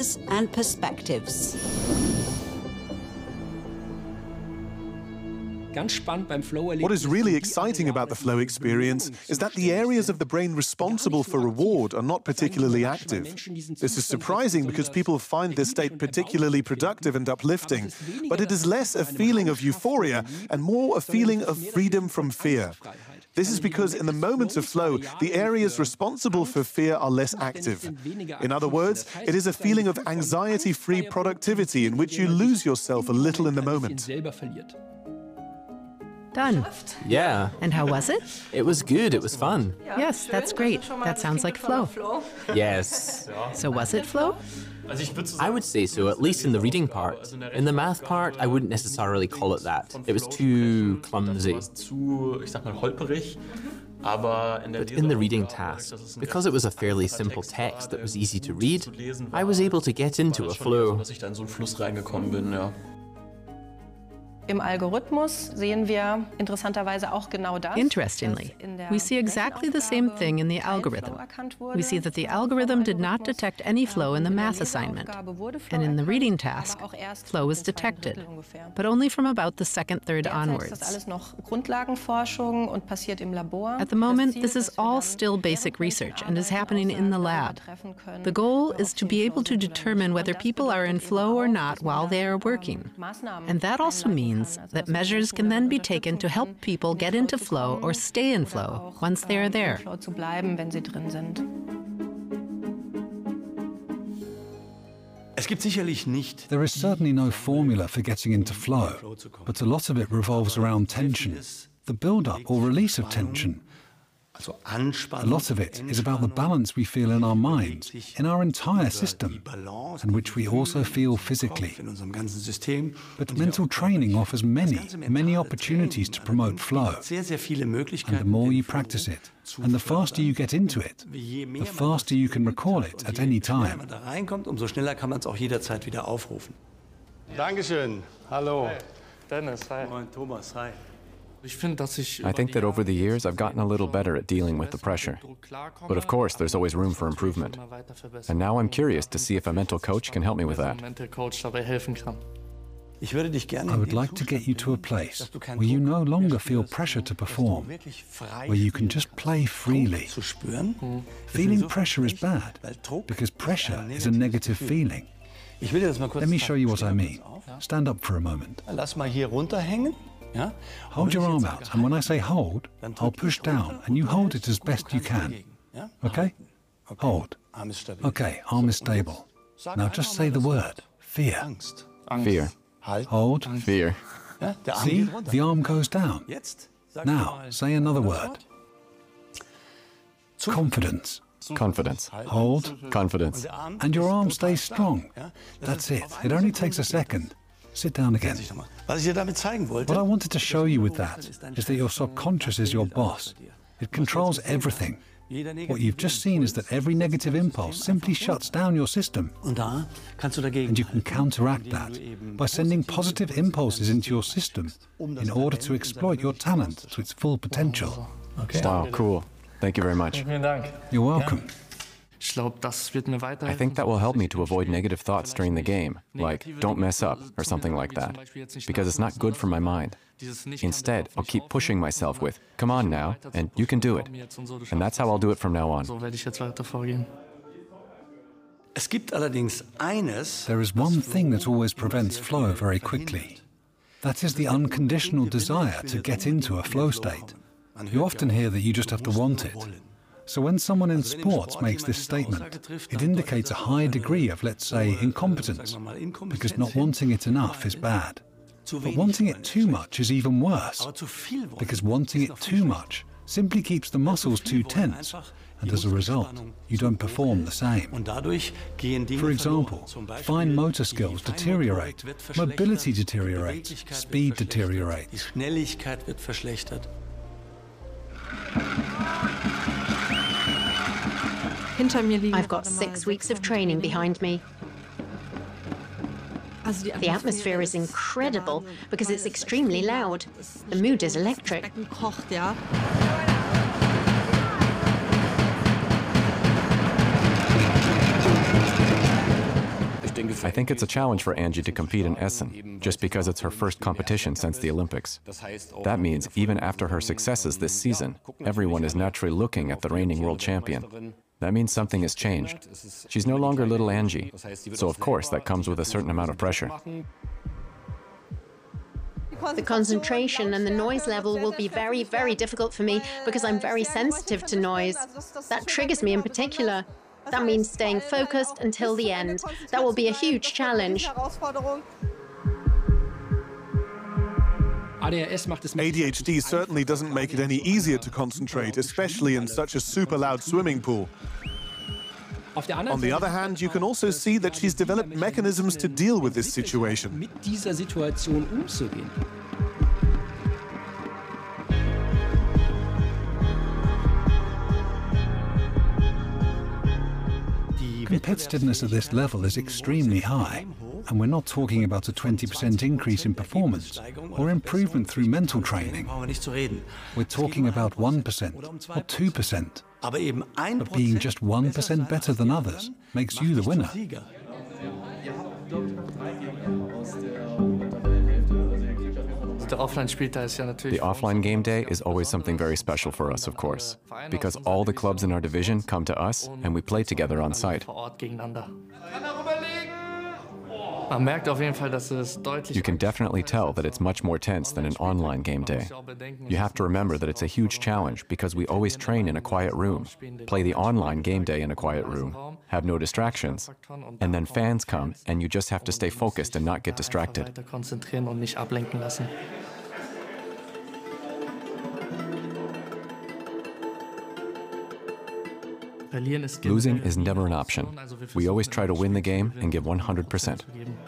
viewpoints and perspectives. What is really exciting about the flow experience is that the areas of the brain responsible for reward are not particularly active. This is surprising because people find this state particularly productive and uplifting, but it is less a feeling of euphoria and more a feeling of freedom from fear. This is because in the moments of flow, the areas responsible for fear are less active. In other words, it is a feeling of anxiety-free productivity in which you lose yourself a little in the moment. Done. Yeah. And how was it? It was good. It was fun. Yes, that's great. That sounds like flow. Yes. So was it flow? I would say so, at least in the reading part. In the math part, I wouldn't necessarily call it that. It was too clumsy. But in the reading task, because it was a fairly simple text that was easy to read, I was able to get into a flow. Im Algorithmus sehen wir interessanterweise auch genau das. Interestingly, we see exactly the same thing in the algorithm. We see that the algorithm did not detect any flow in the math assignment. And in the reading task, flow is detected, but only from about the second third onwards. At the moment, this is all still basic research and is happening in the lab. The goal is to be able to determine whether people are in flow or not while they are working. And that also means that measures can then be taken to help people get into flow or stay in flow once they are there. There is certainly no formula for getting into flow, but a lot of it revolves around tension, the build-up or release of tension. A lot of it is about the balance we feel in our minds, in our entire system, and which we also feel physically. But mental training offers many opportunities to promote flow. And the more you practice it, and the faster you get into it, the faster you can recall it at any time. Dankeschön. Hallo. Dennis, hi. Moin, Thomas, hi. I think that over the years I've gotten a little better at dealing with the pressure. But of course, there's always room for improvement. And now I'm curious to see if a mental coach can help me with that. I would like to get you to a place where you no longer feel pressure to perform, where you can just play freely. Feeling pressure is bad, because pressure is a negative feeling. Let me show you what I mean. Stand up for a moment. Hold your arm out, and when I say hold, I'll push down, and you hold it as best you can. Okay? Hold. Okay, arm is stable. Now just say the word, fear. Fear. Hold. Fear. See? The arm goes down. Now, say another word. Confidence. Confidence. Hold. Confidence. And your arm stays strong. That's it. It only takes a second. Sit down again. What I wanted to show you with that is that your subconscious is your boss. It controls everything. What you've just seen is that every negative impulse simply shuts down your system. And you can counteract that by sending positive impulses into your system in order to exploit your talent to its full potential. Wow, cool. Thank you very much. You're welcome. I think that will help me to avoid negative thoughts during the game, like, don't mess up, or something like that, because it's not good for my mind. Instead, I'll keep pushing myself with, come on now, and you can do it. And that's how I'll do it from now on. There is one thing that always prevents flow very quickly. That is the unconditional desire to get into a flow state. You often hear that you just have to want it. So when someone in sports makes this statement, it indicates a high degree of, let's say, incompetence, because not wanting it enough is bad. But wanting it too much is even worse, because wanting it too much simply keeps the muscles too tense, and as a result, you don't perform the same. For example, fine motor skills deteriorate, mobility deteriorates, speed deteriorates. I've got 6 weeks of training behind me. The atmosphere is incredible because it's extremely loud. The mood is electric. I think it's a challenge for Angie to compete in Essen, just because it's her first competition since the Olympics. That means even after her successes this season, everyone is naturally looking at the reigning world champion. That means something has changed. She's no longer little Angie, so of course that comes with a certain amount of pressure. The concentration and the noise level will be very, very difficult for me because I'm very sensitive to noise. That triggers me in particular. That means staying focused until the end. That will be a huge challenge. ADHD certainly doesn't make it any easier to concentrate, especially in such a super loud swimming pool. On the other hand, you can also see that she's developed mechanisms to deal with this situation. Competitiveness at this level is extremely high, and we're not talking about a 20% increase in performance or improvement through mental training. We're talking about 1% or 2%. But being just 1% better than others makes you the winner. The offline game day is always something very special for us, of course, because all the clubs in our division come to us and we play together on site. You can definitely tell that it's much more tense than an online game day. You have to remember that it's a huge challenge because we always train in a quiet room, play the online game day in a quiet room, have no distractions, and then fans come and you just have to stay focused and not get distracted. Losing is never an option. We always try to win the game and give 100%.